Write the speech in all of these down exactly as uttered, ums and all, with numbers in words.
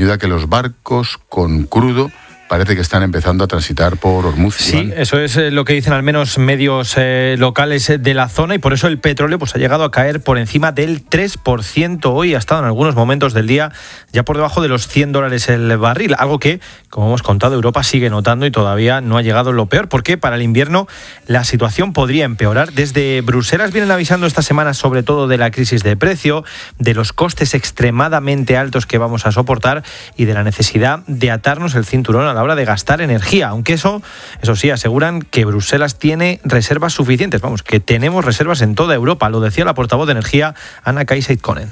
ayuda a que los barcos con crudo parece que están empezando a transitar por Hormuz. Sí, Iván. eso es lo que dicen al menos medios eh, locales de la zona, y por eso el petróleo pues ha llegado a caer por encima del tres por ciento hoy. Ha estado en algunos momentos del día ya por debajo de los cien dólares el barril, algo que, como hemos contado, Europa sigue notando y todavía no ha llegado lo peor, porque para el invierno la situación podría empeorar. Desde Bruselas vienen avisando esta semana sobre todo de la crisis de precio, de los costes extremadamente altos que vamos a soportar y de la necesidad de atarnos el cinturón a la hora de gastar energía, aunque eso, eso sí, aseguran que Bruselas tiene reservas suficientes, vamos, que tenemos reservas en toda Europa, lo decía la portavoz de energía Anna Kaiser-Konen.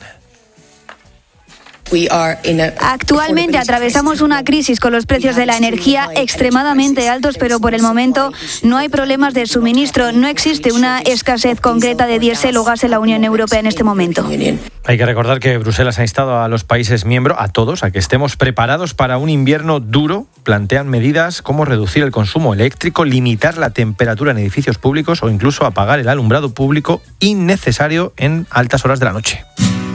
Actualmente atravesamos una crisis con los precios de la energía extremadamente altos, pero por el momento no hay problemas de suministro. No existe una escasez concreta de diésel o gas en la Unión Europea en este momento. Hay que recordar que Bruselas ha instado a los países miembros, a todos, a que estemos preparados para un invierno duro. Plantean medidas como reducir el consumo eléctrico, limitar la temperatura en edificios públicos o incluso apagar el alumbrado público innecesario en altas horas de la noche.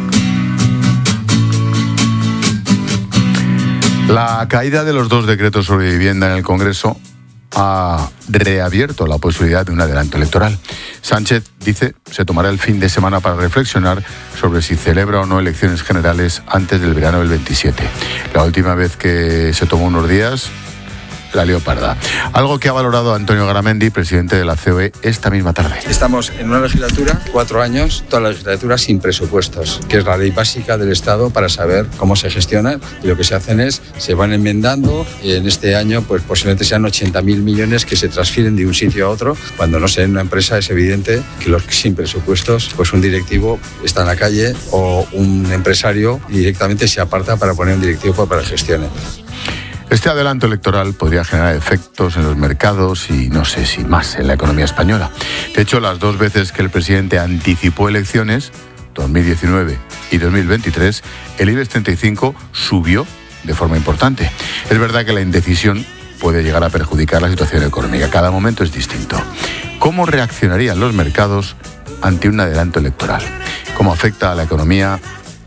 La caída de los dos decretos sobre vivienda en el Congreso ha reabierto la posibilidad de un adelanto electoral. Sánchez dice se tomará el fin de semana para reflexionar sobre si celebra o no elecciones generales antes del verano del veintisiete. La última vez que se tomó unos días, la lió parda. Algo que ha valorado Antonio Garamendi, presidente de la C O E, esta misma tarde. Estamos en una legislatura, cuatro años, toda la legislatura sin presupuestos, que es la ley básica del Estado para saber cómo se gestiona, y lo que se hacen es, se van enmendando, y en este año pues posiblemente sean ochenta mil millones que se transfieren de un sitio a otro. Cuando no sé, en una empresa es evidente que los sin presupuestos, pues un directivo está en la calle o un empresario directamente se aparta para poner un directivo para que gestione. Este adelanto electoral podría generar efectos en los mercados y no sé si más en la economía española. De hecho, las dos veces que el presidente anticipó elecciones, dos mil diecinueve y dos mil veintitrés, el IBEX treinta y cinco subió de forma importante. Es verdad que la indecisión puede llegar a perjudicar la situación económica. Cada momento es distinto. ¿Cómo reaccionarían los mercados ante un adelanto electoral? ¿Cómo afecta a la economía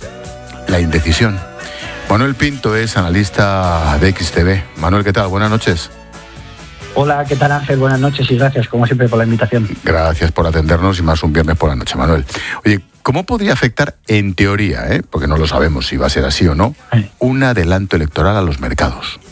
la indecisión? Manuel Pinto es analista de X T V. Manuel, ¿qué tal? Buenas noches. Hola, ¿qué tal, Ángel? Buenas noches y gracias, como siempre, por la invitación. Gracias por atendernos y más un viernes por la noche, Manuel. Oye, ¿cómo podría afectar, en teoría, eh, porque no lo sabemos si va a ser así o no, un adelanto electoral a los mercados?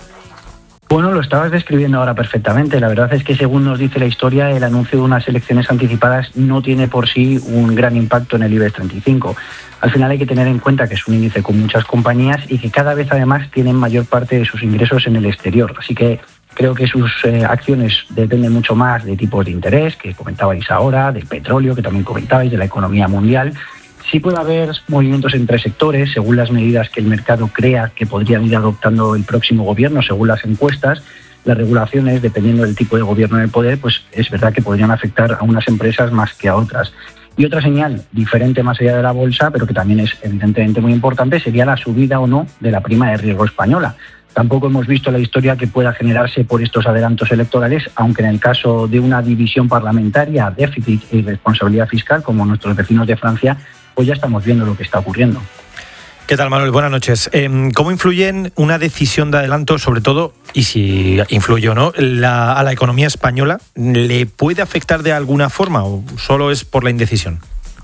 Bueno, lo estabas describiendo ahora perfectamente. La verdad es que, según nos dice la historia, el anuncio de unas elecciones anticipadas no tiene por sí un gran impacto en el IBEX treinta y cinco. Al final hay que tener en cuenta que es un índice con muchas compañías y que cada vez además tienen mayor parte de sus ingresos en el exterior. Así que creo que sus eh, acciones dependen mucho más de tipos de interés, que comentabais ahora, del petróleo, que también comentabais, de la economía mundial. Sí puede haber movimientos entre sectores según las medidas que el mercado crea que podrían ir adoptando el próximo gobierno, según las encuestas. Las regulaciones, dependiendo del tipo de gobierno en el poder, pues es verdad que podrían afectar a unas empresas más que a otras. Y otra señal diferente más allá de la bolsa, pero que también es evidentemente muy importante, sería la subida o no de la prima de riesgo española. Tampoco hemos visto la historia que pueda generarse por estos adelantos electorales, aunque en el caso de una división parlamentaria, déficit y responsabilidad fiscal, como nuestros vecinos de Francia, pues ya estamos viendo lo que está ocurriendo. ¿Qué tal, Manuel? Buenas noches. ¿Cómo influye una decisión de adelanto, sobre todo, y si influye o no, la, a la economía española? ¿Le puede afectar de alguna forma o solo es por la indecisión?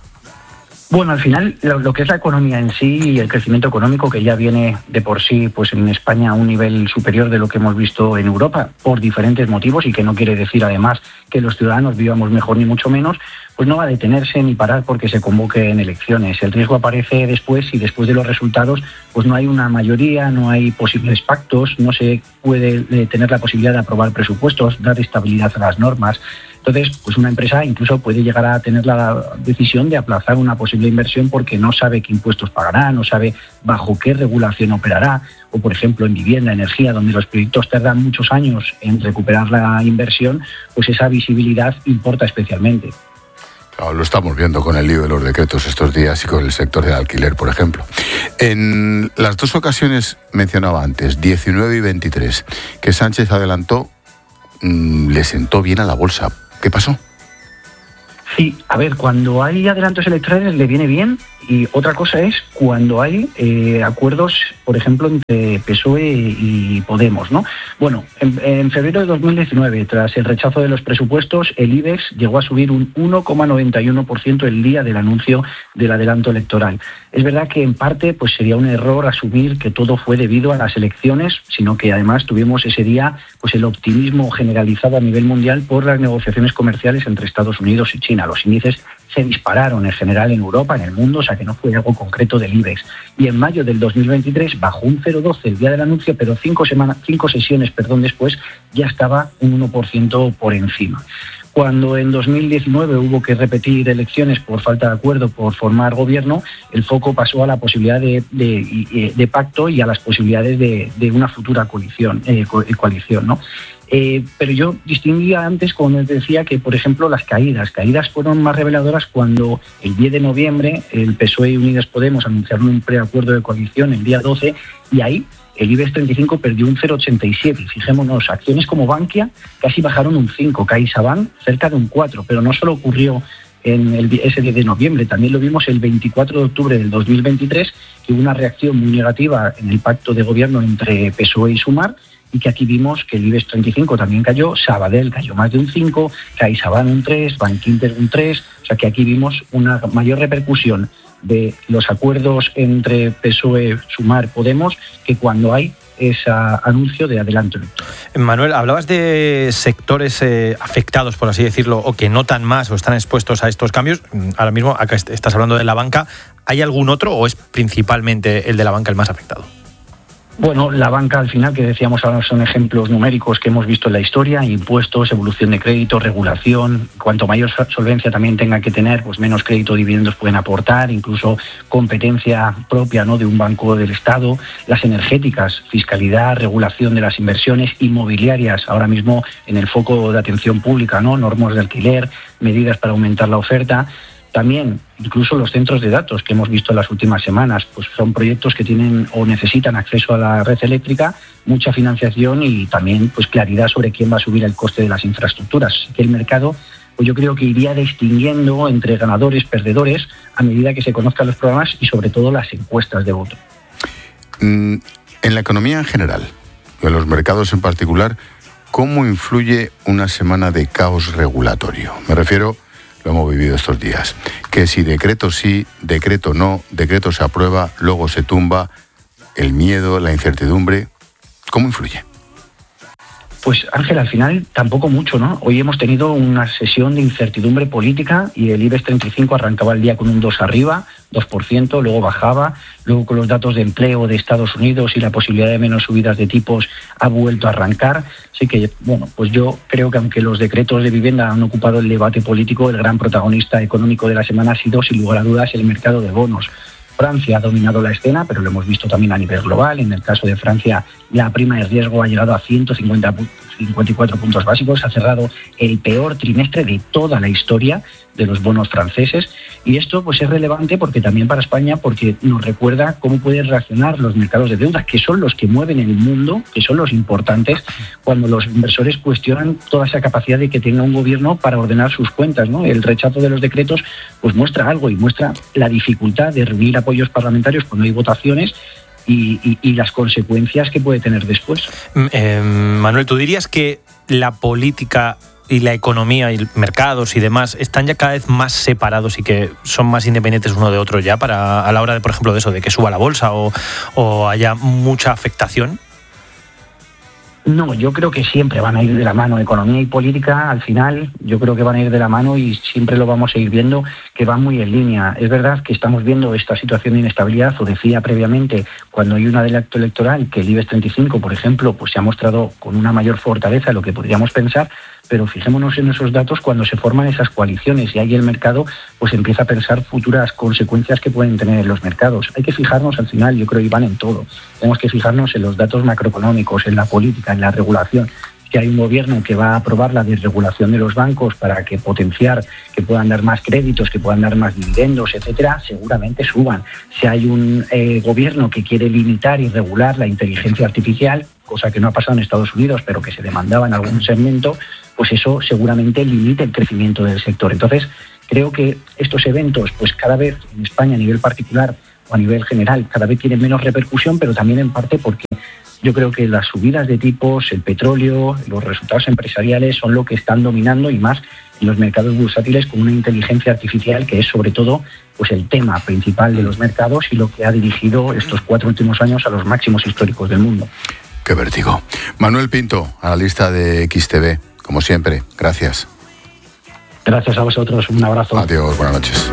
Bueno, al final lo, lo que es la economía en sí y el crecimiento económico, que ya viene de por sí pues en España a un nivel superior de lo que hemos visto en Europa por diferentes motivos, y que no quiere decir además que los ciudadanos vivamos mejor ni mucho menos, pues no va a detenerse ni parar porque se convoquen elecciones. El riesgo aparece después, y después de los resultados pues no hay una mayoría, no hay posibles pactos, no se puede eh, tener la posibilidad de aprobar presupuestos, dar estabilidad a las normas. Entonces, pues una empresa incluso puede llegar a tener la decisión de aplazar una posible inversión porque no sabe qué impuestos pagará, no sabe bajo qué regulación operará, o por ejemplo en vivienda, energía, donde los proyectos tardan muchos años en recuperar la inversión, pues esa visibilidad importa especialmente. Claro, lo estamos viendo con el lío de los decretos estos días y con el sector del alquiler, por ejemplo. En las dos ocasiones mencionaba antes, diecinueve y veintitrés, que Sánchez adelantó, mmm, le sentó bien a la bolsa. ¿Qué pasó? Sí, a ver, cuando hay adelantos electorales le viene bien, y otra cosa es cuando hay eh, acuerdos, por ejemplo, entre P S O E y Podemos, ¿no? Bueno, en, en febrero de dos mil diecinueve, tras el rechazo de los presupuestos, el IBEX llegó a subir un uno coma noventa y uno por ciento el día del anuncio del adelanto electoral. Es verdad que en parte pues sería un error asumir que todo fue debido a las elecciones, sino que además tuvimos ese día pues el optimismo generalizado a nivel mundial por las negociaciones comerciales entre Estados Unidos y China. Los índices se dispararon en general en Europa, en el mundo, o sea que no fue algo concreto del IBEX. Y en mayo del dos mil veintitrés bajó un cero coma doce el día del anuncio, pero cinco, semanas, cinco sesiones perdón, después ya estaba un uno por ciento por encima. Cuando en dos mil diecinueve hubo que repetir elecciones por falta de acuerdo por formar gobierno, el foco pasó a la posibilidad de, de, de pacto y a las posibilidades de, de una futura coalición, eh, coalición, ¿no? Eh, pero yo distinguía antes, como les decía, que, por ejemplo, las caídas. Caídas fueron más reveladoras cuando el diez de noviembre el P S O E y Unidas Podemos anunciaron un preacuerdo de coalición el día doce, y ahí el IBEX treinta y cinco perdió un cero coma ochenta y siete. Fijémonos, acciones como Bankia casi bajaron un cinco, CaixaBank cerca de un cuatro, pero no solo ocurrió en el, ese diez de noviembre, también lo vimos el veinticuatro de octubre del dos mil veintitrés, que hubo una reacción muy negativa en el pacto de gobierno entre P S O E y Sumar, y que aquí vimos que el IBEX treinta y cinco también cayó, Sabadell cayó más de un cinco, CaixaBank un tres, Bankinter un tres, o sea que aquí vimos una mayor repercusión de los acuerdos entre P S O E, Sumar, Podemos, que cuando hay ese anuncio de adelanto electoral. Manuel, hablabas de sectores eh, afectados, por así decirlo, o que notan más o están expuestos a estos cambios. Ahora mismo acá estás hablando de la banca. ¿Hay algún otro o es principalmente el de la banca el más afectado? Bueno, la banca al final, que decíamos ahora, son ejemplos numéricos que hemos visto en la historia: impuestos, evolución de crédito, regulación. Cuanto mayor solvencia también tenga que tener, pues menos crédito o dividendos pueden aportar, incluso competencia propia, ¿no?, de un banco del Estado. Las energéticas, fiscalidad, regulación de las inversiones inmobiliarias, ahora mismo en el foco de atención pública, ¿no?, normas de alquiler, medidas para aumentar la oferta. También, incluso los centros de datos que hemos visto en las últimas semanas, pues son proyectos que tienen o necesitan acceso a la red eléctrica, mucha financiación y también pues claridad sobre quién va a subir el coste de las infraestructuras. Que el mercado, pues yo creo que iría distinguiendo entre ganadores, perdedores, a medida que se conozcan los programas y sobre todo las encuestas de voto. En la economía en general, en los mercados en particular, ¿cómo influye una semana de caos regulatorio? Me refiero, lo hemos vivido estos días, que si decreto sí, decreto no, decreto se aprueba, luego se tumba, el miedo, la incertidumbre, ¿cómo influye? Pues Ángel, al final tampoco mucho, ¿no? Hoy hemos tenido una sesión de incertidumbre política y el IBEX treinta y cinco arrancaba el día con un dos arriba, dos por ciento, luego bajaba, luego con los datos de empleo de Estados Unidos y la posibilidad de menos subidas de tipos ha vuelto a arrancar. Así que, bueno, pues yo creo que aunque los decretos de vivienda han ocupado el debate político, el gran protagonista económico de la semana ha sido, sin lugar a dudas, el mercado de bonos. Francia ha dominado la escena, pero lo hemos visto también a nivel global. En el caso de Francia, la prima de riesgo ha llegado a ciento cincuenta, cincuenta y cuatro puntos básicos, ha cerrado el peor trimestre de toda la historia de los bonos franceses. Y esto pues es relevante porque también para España, porque nos recuerda cómo pueden reaccionar los mercados de deuda, que son los que mueven el mundo, que son los importantes, cuando los inversores cuestionan toda esa capacidad de que tenga un gobierno para ordenar sus cuentas, ¿no? El rechazo de los decretos pues muestra algo y muestra la dificultad de reunir apoyos parlamentarios cuando hay votaciones y, y, y las consecuencias que puede tener después. Eh, Manuel, ¿tú dirías que la política y la economía y mercados y demás están ya cada vez más separados y que son más independientes uno de otro ya para a la hora de, por ejemplo, de eso, de que suba la bolsa o, o haya mucha afectación? No, yo creo que siempre van a ir de la mano. Economía y política, al final, yo creo que van a ir de la mano y siempre lo vamos a ir viendo que van muy en línea. Es verdad que estamos viendo esta situación de inestabilidad, o decía previamente, cuando hay un adelanto electoral, que el IBEX treinta y cinco, por ejemplo, pues se ha mostrado con una mayor fortaleza de lo que podríamos pensar, pero fijémonos en esos datos cuando se forman esas coaliciones y ahí el mercado pues empieza a pensar futuras consecuencias que pueden tener en los mercados. Hay que fijarnos al final, yo creo, Iván, en todo. Tenemos que fijarnos en los datos macroeconómicos, en la política, en la regulación. Si hay un gobierno que va a aprobar la desregulación de los bancos para que potenciar, que puedan dar más créditos, que puedan dar más dividendos, etcétera, seguramente suban. Si hay un eh, gobierno que quiere limitar y regular la inteligencia artificial, cosa que no ha pasado en Estados Unidos, pero que se demandaba en algún segmento, pues eso seguramente limita el crecimiento del sector. Entonces, Creo que estos eventos, pues cada vez en España a nivel particular o a nivel general, cada vez tienen menos repercusión, pero también en parte porque yo creo que las subidas de tipos, el petróleo, los resultados empresariales son lo que están dominando, y más en los mercados bursátiles, con una inteligencia artificial que es sobre todo pues el tema principal de los mercados y lo que ha dirigido estos cuatro últimos años a los máximos históricos del mundo. Qué vértigo. Manuel Pinto, analista de X T V, como siempre, gracias. Gracias a vosotros, un abrazo. Adiós, buenas noches.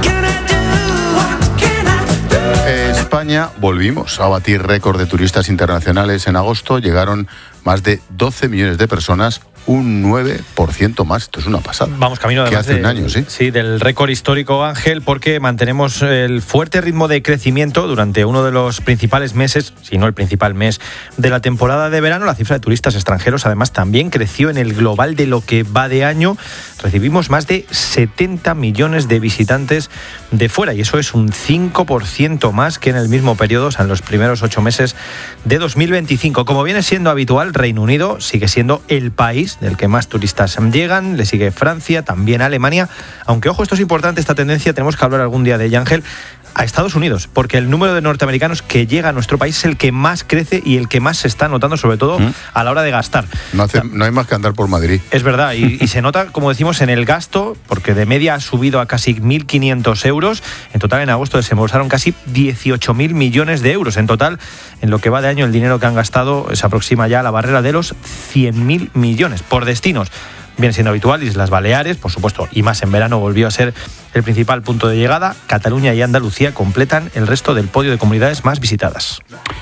España volvimos a batir récord de turistas internacionales en agosto. Llegaron más de doce millones de personas, un nueve por ciento más. Esto es una pasada. Vamos camino de que hace de, un año, ¿sí? Sí, del récord histórico, Ángel, porque mantenemos el fuerte ritmo de crecimiento durante uno de los principales meses, si no el principal mes de la temporada de verano. La cifra de turistas extranjeros, además, también creció en el global de lo que va de año. Recibimos más de setenta millones de visitantes de fuera, y eso es un cinco por ciento más que en el mismo periodo, o sea, en los primeros ocho meses de dos mil veinticinco. Como viene siendo habitual, Reino Unido sigue siendo el país del que más turistas llegan, le sigue Francia, también Alemania, aunque ojo, esto es importante, esta tendencia, tenemos que hablar algún día de ella, Ángel, a Estados Unidos, porque el número de norteamericanos que llega a nuestro país es el que más crece y el que más se está notando, sobre todo ¿Mm? a la hora de gastar. No, hace, no hay más que andar por Madrid. Es verdad, y, y se nota, como decimos, en el gasto, porque de media ha subido a casi mil quinientos euros. En total, en agosto desembolsaron casi dieciocho mil millones de euros. En total, en lo que va de año, el dinero que han gastado se aproxima ya a la barrera de los cien mil millones. Por destinos, viene siendo habitual, Islas Baleares, por supuesto, y más en verano volvió a ser el principal punto de llegada. Cataluña y Andalucía completan el resto del podio de comunidades más visitadas.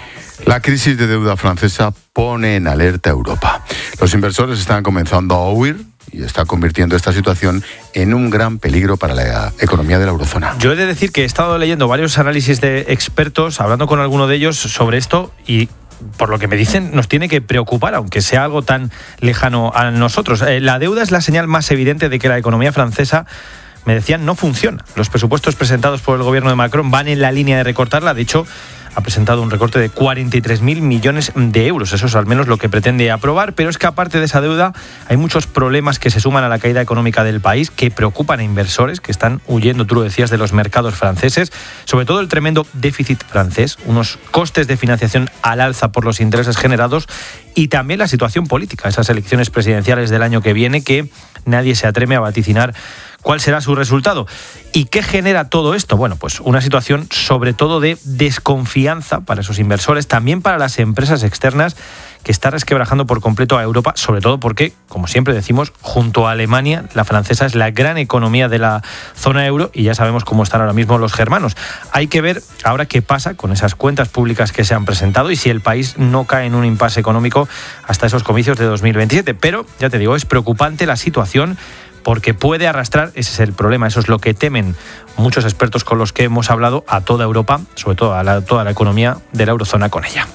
La crisis de deuda francesa pone en alerta a Europa. Los inversores están comenzando a huir y está convirtiendo esta situación en un gran peligro para la economía de la eurozona. Yo he de decir que he estado leyendo varios análisis de expertos, hablando con alguno de ellos sobre esto, y por lo que me dicen, nos tiene que preocupar, aunque sea algo tan lejano a nosotros. Eh, la deuda es la señal más evidente de que la economía francesa, me decían, no funciona. Los presupuestos presentados por el gobierno de Macron van en la línea de recortarla. De hecho, ha presentado un recorte de cuarenta y tres mil millones de euros. Eso es al menos lo que pretende aprobar, pero es que aparte de esa deuda hay muchos problemas que se suman a la caída económica del país, que preocupan a inversores que están huyendo, tú lo decías, de los mercados franceses, sobre todo el tremendo déficit francés, unos costes de financiación al alza por los intereses generados, y también la situación política, esas elecciones presidenciales del año que viene, que nadie se atreve a vaticinar cuál será su resultado. ¿Y qué genera todo esto? Bueno, pues una situación sobre todo de desconfianza para esos inversores, también para las empresas externas, que está resquebrajando por completo a Europa, sobre todo porque, como siempre decimos, junto a Alemania, la francesa es la gran economía de la zona euro, y ya sabemos cómo están ahora mismo los germanos. Hay que ver ahora qué pasa con esas cuentas públicas que se han presentado y si el país no cae en un impasse económico hasta esos comicios de dos mil veintisiete. Pero, ya te digo, es preocupante la situación, porque puede arrastrar, ese es el problema, eso es lo que temen muchos expertos con los que hemos hablado, a toda Europa, sobre todo a la, toda la economía de la eurozona con ella.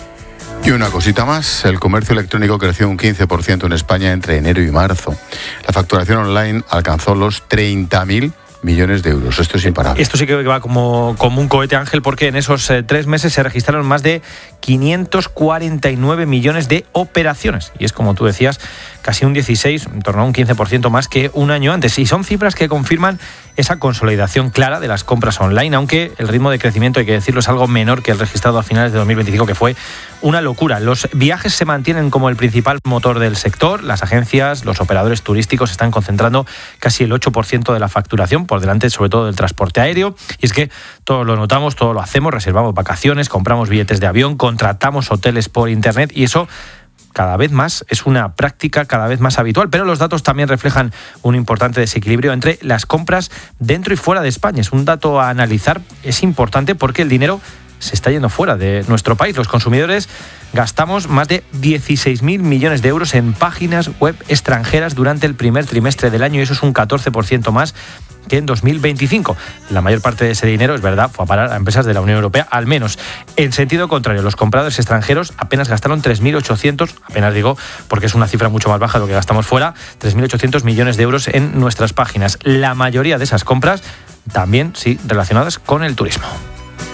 Y una cosita más, el comercio electrónico creció un quince por ciento en España entre enero y marzo. La facturación online alcanzó los treinta mil millones de euros. Esto es imparable. Esto sí que va como, como un cohete, Ángel, porque en esos eh, tres meses se registraron más de quinientos cuarenta y nueve millones de operaciones. Y es, como tú decías, casi un dieciséis, en torno a un quince por ciento más que un año antes. Y son cifras que confirman esa consolidación clara de las compras online, aunque el ritmo de crecimiento, hay que decirlo, es algo menor que el registrado a finales de dos mil veinticinco, que fue una locura. Los viajes se mantienen como el principal motor del sector. Las agencias, los operadores turísticos están concentrando casi el ocho por ciento de la facturación, por delante sobre todo del transporte aéreo. Y es que todos lo notamos, todo lo hacemos, reservamos vacaciones, compramos billetes de avión, contratamos hoteles por internet, y eso cada vez más es una práctica cada vez más habitual, pero los datos también reflejan un importante desequilibrio entre las compras dentro y fuera de España. Es un dato a analizar, es importante porque el dinero se está yendo fuera de nuestro país. Los consumidores gastamos más de dieciséis mil millones de euros en páginas web extranjeras durante el primer trimestre del año, y eso es un catorce por ciento más que en dos mil veinticinco. La mayor parte de ese dinero, es verdad, fue a parar a empresas de la Unión Europea, al menos. En sentido contrario, los compradores extranjeros apenas gastaron tres mil ochocientos, apenas digo porque es una cifra mucho más baja de lo que gastamos fuera, tres mil ochocientos millones de euros en nuestras páginas. La mayoría de esas compras también, sí, relacionadas con el turismo.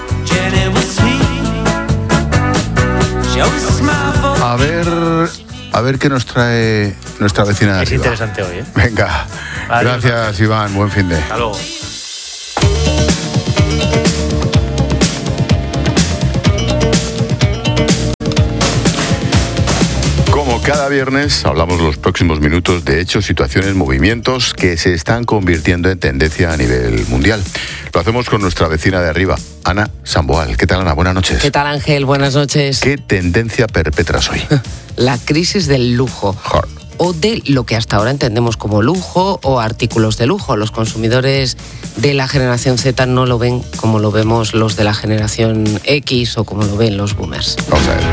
A ver, a ver qué nos trae nuestra vecina de Es arriba. interesante hoy, ¿eh? Venga, Adiós. gracias Iván, buen fin de. Hasta luego. Como cada viernes, hablamos los próximos minutos de hechos, situaciones, movimientos que se están convirtiendo en tendencia a nivel mundial. Lo hacemos con nuestra vecina de arriba, Ana Samboal. ¿Qué tal, Ana? Buenas noches. ¿Qué tal, Ángel? Buenas noches. ¿Qué tendencia perpetras hoy? La crisis del lujo. Hard. O de lo que hasta ahora entendemos como lujo o artículos de lujo. Los consumidores de la generación Z no lo ven como lo vemos los de la generación X o como lo ven los boomers. Vamos a ver.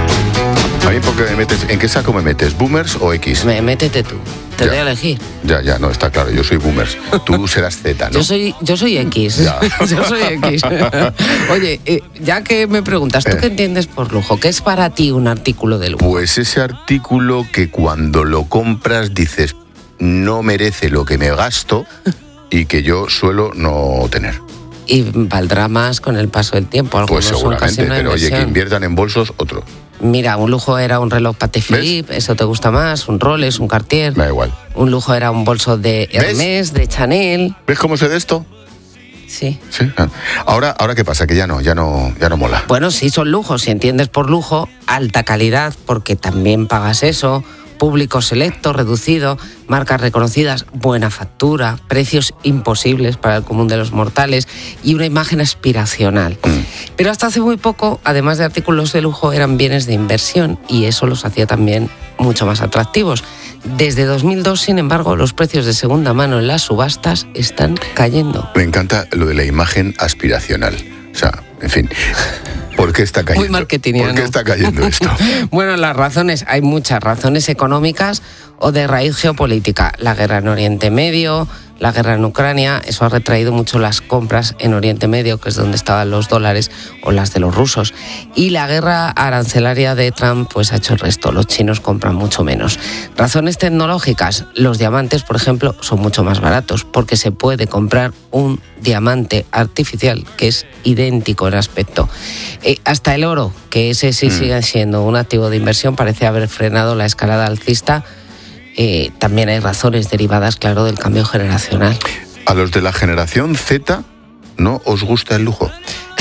A mí, ¿por qué me metes? ¿En qué saco me metes? ¿Boomers o X? Me, métete tú. Te Ya. doy a elegir. Ya, ya, no, está claro. Yo soy boomers. Tú serás Z, ¿no? Yo soy, yo soy X. Ya. Yo soy X. Oye, eh, ya que me preguntas, ¿tú Eh. qué entiendes por lujo? ¿Qué es para ti un artículo de lujo? Pues ese artículo que cuando lo compras dices, no merece lo que me gasto y que yo suelo no tener. Y valdrá más con el paso del tiempo. Algunos Pues son casi seguramente, una pero oye, que inversión. inviertan en bolsos, otro. Mira, un lujo era un reloj Patek Philippe, eso te gusta más, un Rolex, un Cartier. Me da igual. Un lujo era un bolso de Hermès, de Chanel. ¿Ves cómo sé de esto? Sí. Sí. Ahora, ahora ¿qué pasa? Que ya no, ya no, ya no mola. Bueno, sí, son lujos. Si entiendes por lujo, alta calidad, porque también pagas eso. Público selecto, reducido, marcas reconocidas, buena factura, precios imposibles para el común de los mortales y una imagen aspiracional. Mm. Pero hasta hace muy poco, además de artículos de lujo, eran bienes de inversión y eso los hacía también mucho más atractivos. Desde dos mil dos, sin embargo, los precios de segunda mano en las subastas están cayendo. Me encanta lo de la imagen aspiracional. O sea, en fin, ¿por qué está cayendo? Muy marketingiano. ¿Por qué está cayendo esto? Bueno, las razones, hay muchas razones económicas o de raíz geopolítica. La guerra en Oriente Medio, la guerra en Ucrania, eso ha retraído mucho las compras en Oriente Medio, que es donde estaban los dólares, o las de los rusos. Y la guerra arancelaria de Trump pues ha hecho el resto, los chinos compran mucho menos. Razones tecnológicas, los diamantes, por ejemplo, son mucho más baratos, porque se puede comprar un diamante artificial que es idéntico en aspecto. Eh, hasta el oro, que ese sí Mm. sigue siendo un activo de inversión, parece haber frenado la escalada alcista. Eh, también hay razones derivadas, claro, del cambio generacional. A los de la generación Z no os gusta el lujo.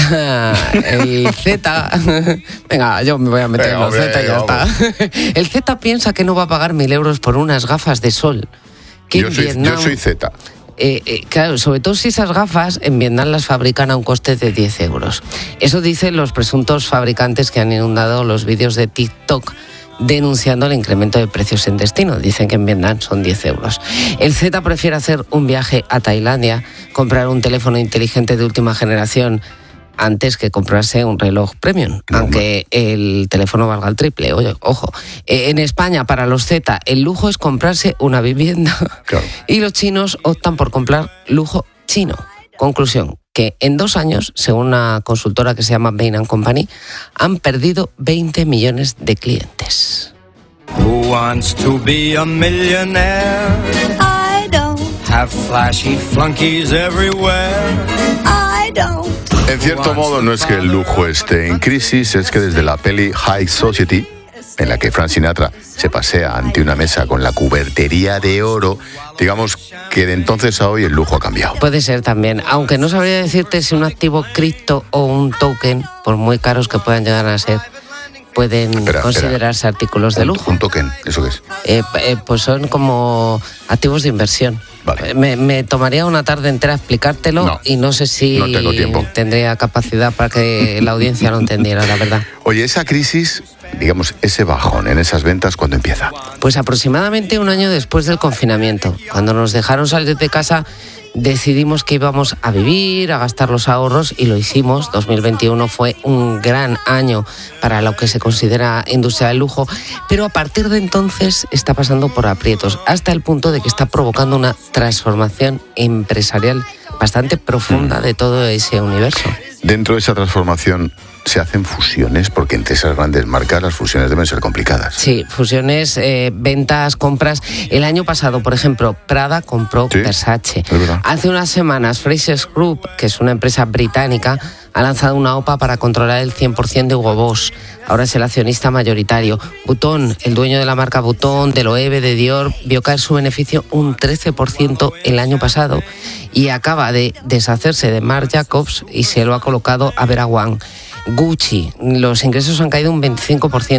El Z... Venga, yo me voy a meter Venga, en los hombre, Z y ya vamos. está. El Z piensa que no va a pagar mil euros por unas gafas de sol. Que Yo en soy, Vietnam, yo soy Z. Eh, eh, claro, sobre todo si esas gafas en Vietnam las fabrican a un coste de diez euros. Eso dicen los presuntos fabricantes que han inundado los vídeos de TikTok denunciando el incremento de precios en destino. Dicen que en Vietnam son diez euros. El Z prefiere hacer un viaje a Tailandia, comprar un teléfono inteligente de última generación antes que comprarse un reloj premium, No, aunque el teléfono valga el triple. Oye, ojo, Eh, en España para los Z el lujo es comprarse una vivienda. Claro. Y los chinos optan por comprar lujo chino. Conclusión, que en dos años, según una consultora que se llama Bain and Company, han perdido veinte millones de clientes. Who wants to be a millionaire? I don't, Have flashy flunkies everywhere. I don't. En cierto modo no es que el lujo esté en crisis, es que desde la peli High Society, en la que Frank Sinatra se pasea ante una mesa con la cubertería de oro, digamos que de entonces a hoy el lujo ha cambiado. Puede ser también, aunque no sabría decirte si un activo cripto o un token, por muy caros que puedan llegar a ser, pueden Espera, considerarse espera. artículos de Un- lujo. Un token, ¿eso qué es? Eh, eh, pues son como activos de inversión. Vale. Me, me tomaría una tarde entera explicártelo No, y no sé si no tengo tiempo. tendría capacidad para que la audiencia lo entendiera, la verdad. Oye, esa crisis, digamos, ese bajón en esas ventas, ¿cuándo empieza? Pues aproximadamente un año después del confinamiento, cuando nos dejaron salir de casa, decidimos que íbamos a vivir, a gastar los ahorros y lo hicimos. dos mil veintiuno fue un gran año para lo que se considera industria del lujo, pero a partir de entonces está pasando por aprietos, hasta el punto de que está provocando una transformación empresarial bastante profunda de todo ese universo. Dentro de esa transformación se hacen fusiones, porque entre esas grandes marcas las fusiones deben ser complicadas. Sí, fusiones, eh, ventas, compras. El año pasado, por ejemplo, Prada compró Sí, Versace. es verdad. Hace unas semanas, Frasers Group, que es una empresa británica, ha lanzado una OPA para controlar el cien por ciento de Hugo Boss. Ahora es el accionista mayoritario. Vuitton, el dueño de la marca Vuitton, de Loewe, de Dior, vio caer su beneficio un trece por ciento el año pasado y acaba de deshacerse de Marc Jacobs y se lo ha colocado a Vera Wang. Gucci, los ingresos han caído un veinticinco por ciento.